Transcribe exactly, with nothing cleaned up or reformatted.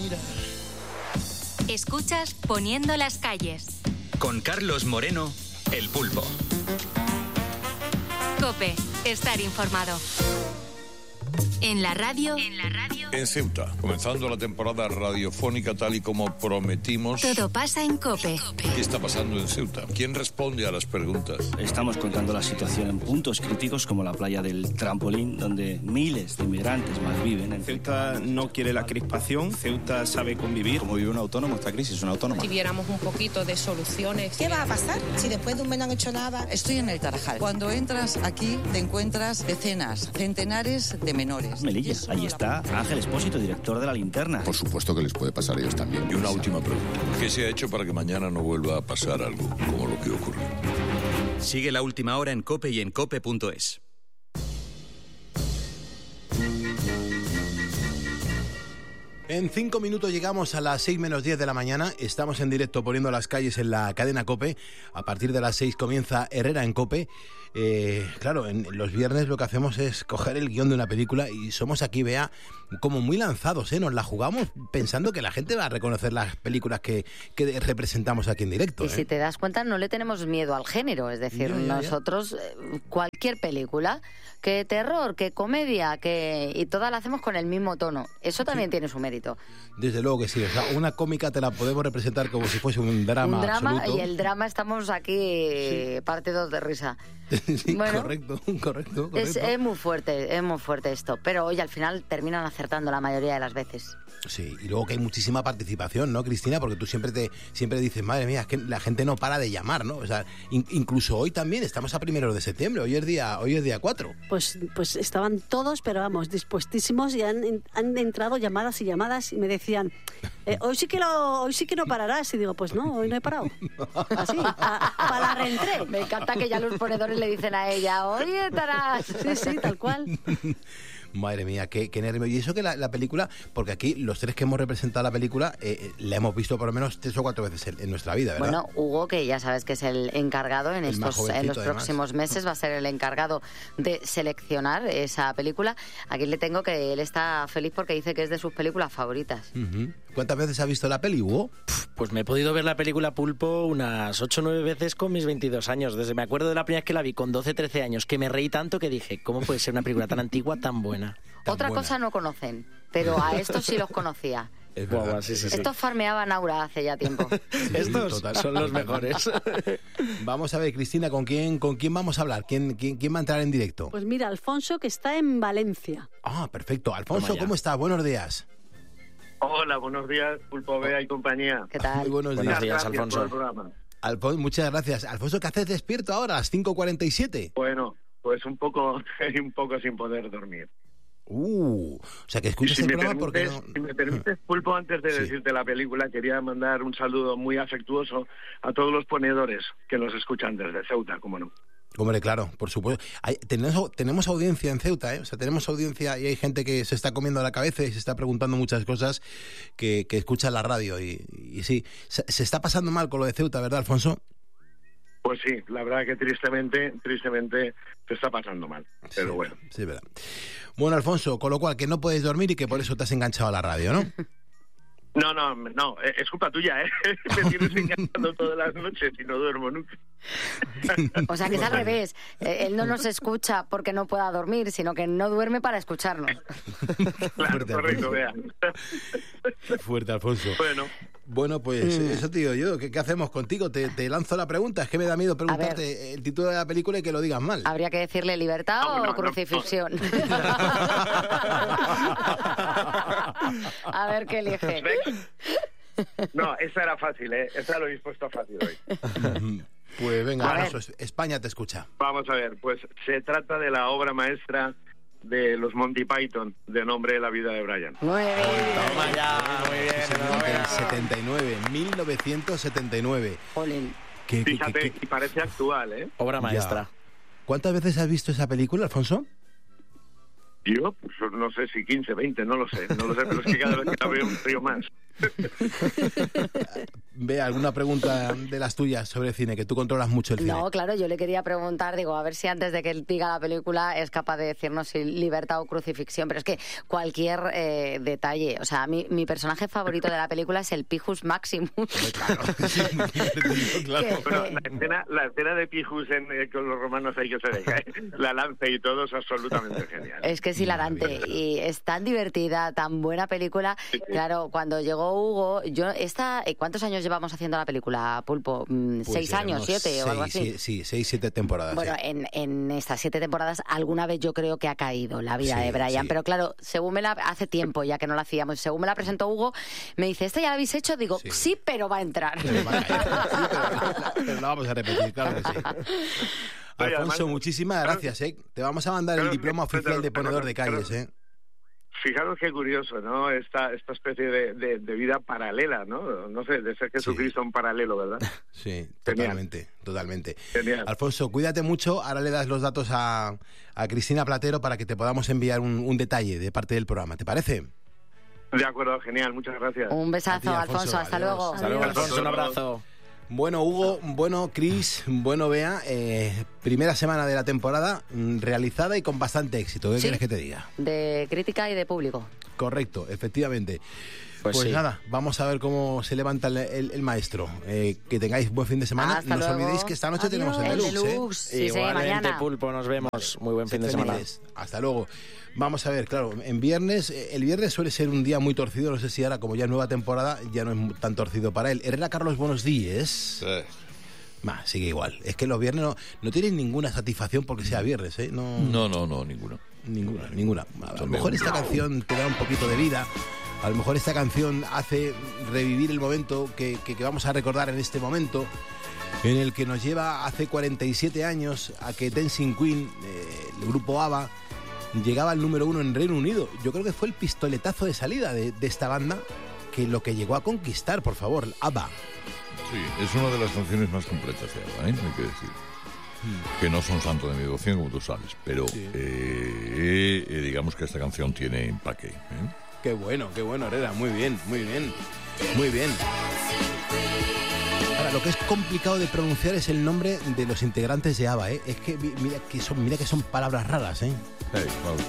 mentiras. Escuchas Poniendo las calles. Con Carlos Moreno, El Pulpo. COPE, estar informado. En la radio. En la radio. En Ceuta, comenzando la temporada radiofónica tal y como prometimos. Todo pasa en COPE. ¿Qué está pasando en Ceuta? ¿Quién responde a las preguntas? Estamos contando la situación en puntos críticos como la playa del Trampolín, donde miles de inmigrantes malviven. En Ceuta no quiere la crispación, Ceuta sabe convivir. Como vive un autónomo, esta crisis es una autónoma. Si viéramos un poquito de soluciones. ¿Qué va a pasar si después de un mes no han hecho nada? Estoy en el Tarajal. Cuando entras aquí te encuentras decenas, centenares de menores. Melilla, ahí está Ángel Espósito, director de La Linterna. Por supuesto que les puede pasar a ellos también. Y una última pregunta. ¿Qué se ha hecho para que mañana no vuelva a pasar algo como lo que ocurrió? Sigue La Última Hora en COPE y en cope punto es. En cinco minutos llegamos a las seis menos diez de la mañana. Estamos en directo poniendo las calles en la cadena COPE. A partir de las seis comienza Herrera en COPE. Eh, claro, en los viernes lo que hacemos es coger el guión de una película y somos aquí, Bea, como muy lanzados, ¿eh? Nos la jugamos pensando que la gente va a reconocer las películas que, que representamos aquí en directo. Y ¿eh? si te das cuenta, no le tenemos miedo al género. Es decir, ya, ya, ya. nosotros, cualquier película, que terror, que comedia, que y toda la hacemos con el mismo tono. Eso también sí. tiene su mérito. Desde luego que sí. O sea, una cómica te la podemos representar como si fuese un drama Un drama absoluto. Y el drama estamos aquí sí. partidos de risa. Sí, bueno, correcto, correcto, correcto. Es, es muy fuerte, es muy fuerte esto. Pero hoy al final terminan acertando la mayoría de las veces. Sí, y luego que hay muchísima participación, ¿no, Cristina? Porque tú siempre te siempre dices, madre mía, es que la gente no para de llamar, ¿no? O sea, in, incluso hoy también, estamos a primeros de septiembre, hoy es día, hoy es día cuatro. Pues, pues estaban todos, pero vamos, dispuestísimos y han, han entrado llamadas y llamadas y me decían, eh, hoy sí que lo, hoy sí que no pararás. Y digo, pues no, hoy no he parado. Así, para la reentré. Me encanta que ya los ponedores le dicen a ella, oye, estarás. Sí, sí, tal cual. Madre mía, qué, qué nervio. Y eso que la, la película, porque aquí los tres que hemos representado la película, eh, la hemos visto por lo menos tres o cuatro veces en, en nuestra vida, ¿verdad? Bueno, Hugo, que ya sabes que es el encargado en, estos, en los próximos además. meses, va a ser el encargado de seleccionar esa película. Aquí le tengo que él está feliz porque dice que es de sus películas favoritas. Uh-huh. ¿Cuántas veces ha visto la peli, Hugo? Pues me he podido ver la película Pulpo unas ocho o nueve veces con mis veintidós años. Desde me acuerdo de la primera vez que la vi con doce o trece años, que me reí tanto que dije, ¿cómo puede ser una película tan antigua, tan buena? Tan Otra buena. cosa no conocen, pero a estos sí los conocía. Es verdad. Wow, sí, sí, sí. Estos farmeaban Aura hace ya tiempo. Sí, estos total. Son los mejores. Vamos a ver, Cristina, ¿con quién, con quién vamos a hablar? ¿Quién, quién, quién va a entrar en directo? Pues mira, Alfonso, que está en Valencia. Ah, perfecto. Alfonso, ¿cómo estás? Buenos días. Hola, buenos días, Pulpo, Bea y compañía. ¿Qué tal? Muy buenos, buenos días, días Alfonso. Alfonso, muchas gracias. Alfonso, ¿qué haces despierto ahora a las cinco cuarenta y siete? Bueno, pues un poco, un poco sin poder dormir. Uh, o sea, que escuchas si el me programa permites, porque no... Si me permites, Pulpo, antes de sí. decirte la película, quería mandar un saludo muy afectuoso a todos los ponedores que nos escuchan desde Ceuta, cómo no. Hombre, claro, por supuesto. Hay, tenemos, tenemos audiencia en Ceuta, ¿eh? O sea, tenemos audiencia y hay gente que se está comiendo la cabeza y se está preguntando muchas cosas que, que escucha la radio. Y, y sí, se, se está pasando mal con lo de Ceuta, ¿verdad, Alfonso? Pues sí, la verdad que tristemente, tristemente se está pasando mal, pero sí, bueno. Sí, verdad. Bueno, Alfonso, con lo cual que no puedes dormir y que por eso te has enganchado a la radio, ¿no? No, no, no, es culpa tuya, ¿eh? Me tienes enganchando todas las noches y no duermo nunca. O sea que es al revés. Él no nos escucha porque no pueda dormir, sino que no duerme para escucharnos. Claro, Fuerte, correcto, Bea. Fuerte, Alfonso. Bueno. Bueno, pues mm. eso te digo yo. ¿Qué, qué hacemos contigo? Te, te lanzo la pregunta. Es que me da miedo preguntarte el título de la película y que lo digas mal. Habría que decirle libertad no, o no, crucifixión. No, no. A ver qué elige. No, esa era fácil, ¿eh? Esa lo he dispuesto fácil hoy. Pues venga, eso es, España te escucha. Vamos a ver, pues se trata de la obra maestra de los Monty Python, de nombre La vida de Brian. Muy bien. Toma ya, muy bien. setenta y nueve, mil novecientos setenta y nueve. Jolín. ¿Qué, Fíjate, qué, qué, y parece actual, ¿eh? Obra maestra. Ya. ¿Cuántas veces has visto esa película, Alfonso? Yo, pues, no sé si quince, veinte, no lo sé. No lo sé, pero es que cada vez que la veo un río más. Ve, ¿alguna pregunta de las tuyas sobre cine? Que tú controlas mucho el cine. No, claro, yo le quería preguntar, digo, a ver si antes de que él diga la película es capaz de decirnos si libertad o crucifixión, pero es que cualquier eh, detalle, o sea, mi, mi personaje favorito de la película es el Pijus Maximus. Claro, sí, claro. Que, bueno, la, escena, la escena de Pijus en, eh, con los romanos ahí que se deja, ¿eh? La lanza y todo es absolutamente genial. Es que es hilarante y es tan divertida, tan buena película. Sí, sí. Claro, cuando llegó Hugo, yo esta, ¿cuántos años llevamos haciendo la película, Pulpo? Pues ¿Seis años, siete seis, o algo así? Sí, sí, seis, siete temporadas. Bueno, sí. en, en estas siete temporadas alguna vez yo creo que ha caído la vida sí, de Brian, sí. pero claro, según me la, hace tiempo ya que no la hacíamos, según me la presentó Hugo, me dice, ¿esta ya la habéis hecho? Digo, sí, sí pero va a entrar. Pero, va a caer, sí, pero, la, pero la vamos a repetir, claro que sí. Alfonso, muchísimas gracias, ¿eh? Te vamos a mandar el diploma oficial de ponedor de calles, ¿eh? Fijaros qué curioso, ¿no? Esta, esta especie de, de, de vida paralela, ¿no? No sé, de ser Jesucristo sí. un paralelo, ¿verdad? Sí, totalmente, Genial. totalmente. Genial. Alfonso, cuídate mucho. Ahora le das los datos a, a Cristina Platero para que te podamos enviar un, un detalle de parte del programa. ¿Te parece? De acuerdo, genial. Muchas gracias. Un besazo, ti, Alfonso. Alfonso. Hasta Adiós. luego. Hasta luego, Alfonso. Un abrazo. Bueno, Hugo, bueno, Cris, bueno, Bea, eh, primera semana de la temporada realizada y con bastante éxito. ¿Qué sí, quieres que te diga? De crítica y de público. Correcto, efectivamente. Pues, pues sí. nada, vamos a ver cómo se levanta el, el, el maestro. Eh, que tengáis buen fin de semana. Hasta no os luego. olvidéis que esta noche Adiós. tenemos el Deluxe. El Deluxe. ¿eh? Sí, Igualmente, sí, mañana. Pulpo, nos vemos. Muy buen fin de semana. Hasta luego. Vamos a ver, claro, en viernes, el viernes suele ser un día muy torcido. No sé si ahora, como ya es nueva temporada, ya no es tan torcido para él. Herrera Carlos, buenos días. Sí. Bah, sigue igual. Es que los viernes no, no tienen ninguna satisfacción porque sea viernes, ¿eh? No, no, no, no ninguna. Ninguna, ninguna. A lo mejor esta canción te da un poquito de vida. A lo mejor esta canción hace revivir el momento que, que, que vamos a recordar en este momento, en el que nos lleva hace cuarenta y siete años a que Dancing Queen, eh, el grupo ABBA, llegaba al número uno en Reino Unido. Yo creo que fue el pistoletazo de salida de, de esta banda que lo que llegó a conquistar, por favor, ABBA. Sí, es una de las canciones más completas de ABBA, ¿eh? Hay que decir. Hmm. Que no son santo de mi devoción, como tú sabes, pero sí. eh, eh, digamos que esta canción tiene empaque. ¿eh? Qué bueno, qué bueno, Herrera. Muy bien, muy bien, muy bien. Ahora, lo que es complicado de pronunciar es el nombre de los integrantes de ABBA, ¿eh? Es que mira que son, mira que son palabras raras, ¿eh? Hey, well.